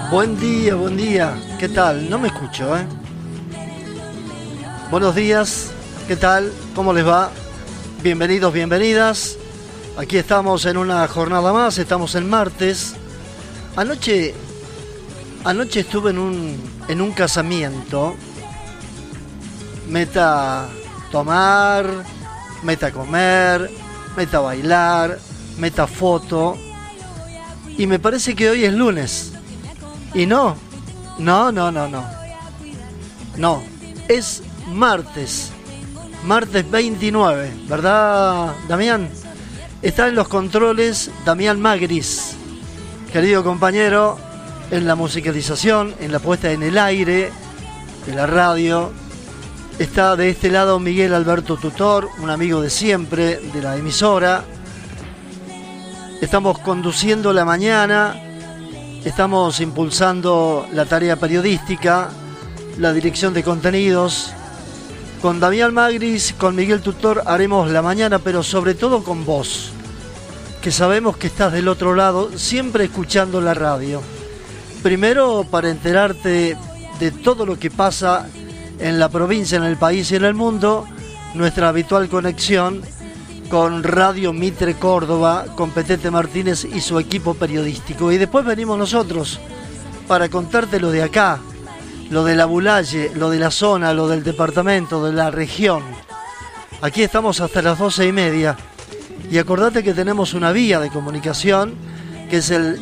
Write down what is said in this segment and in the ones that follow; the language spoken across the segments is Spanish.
Buen día, ¿qué tal? No me escucho, ¿eh? Buenos días, ¿qué tal? ¿Cómo les va? Bienvenidos, bienvenidas. Aquí estamos en una jornada más, estamos en martes. Anoche estuve en un casamiento. Meta tomar, meta comer, meta bailar, meta foto. Y me parece que hoy es lunes. Y no, es martes 29, ¿verdad, Damián? Está en los controles Damián Magris, querido compañero, en la musicalización, en la puesta en el aire de la radio. Está de este lado Miguel Alberto Tutor, un amigo de siempre de la emisora. Estamos conduciendo la mañana. Estamos impulsando la tarea periodística, la dirección de contenidos. Con Damián Magris, con Miguel Tutor haremos la mañana, pero sobre todo con vos, que sabemos que estás del otro lado, siempre escuchando la radio. Primero, para enterarte de todo lo que pasa en la provincia, en el país y en el mundo, nuestra habitual conexión con Radio Mitre Córdoba, con Petete Martínez y su equipo periodístico. Y después venimos nosotros para contarte lo de acá, lo de la Bulaye, lo de la zona, lo del departamento, de la región. Aquí estamos hasta las 12:30. Y acordate que tenemos una vía de comunicación que es el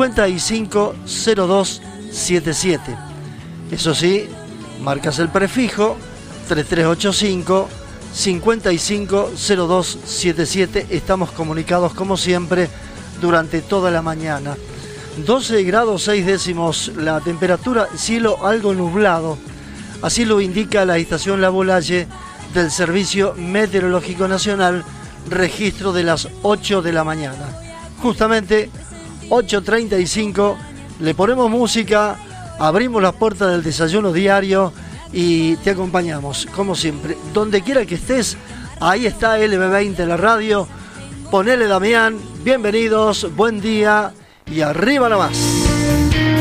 550277. Eso sí, marcas el prefijo 3385 550277. Estamos comunicados como siempre durante toda la mañana. 12 grados 6 décimos la temperatura, cielo algo nublado. Así lo indica la estación La Bulaye del Servicio Meteorológico Nacional, registro de las 8 de la mañana. Justamente 8:35, le ponemos música, abrimos las puertas del desayuno diario y te acompañamos, como siempre. Donde quiera que estés, ahí está LB20, la radio. Ponele, Damián, bienvenidos, buen día y arriba nomás.